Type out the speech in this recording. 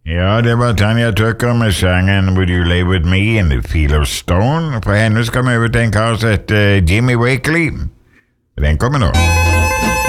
Ja, det var Tanja Tucker med sången Would You Lay With Me in the Feel of Stone. På henne ska man över till en karl som heter Jimmy Wakely. Den kommer då.